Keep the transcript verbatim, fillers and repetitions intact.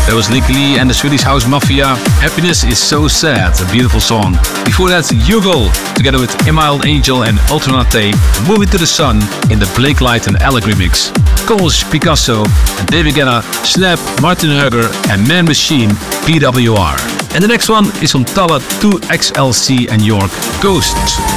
That was Lick Lee and the Swedish House Mafia. Happiness is so sad, a beautiful song. Before that, Yuval, together with Emild Angel and Alternate, Moving to the Sun in the Blake Light and Alec remix. Coles, Picasso, and David Guetta, Snap, Martin Hugger, and Man Machine, P W R. And the next one is from Tala two X L C and York, Ghosts.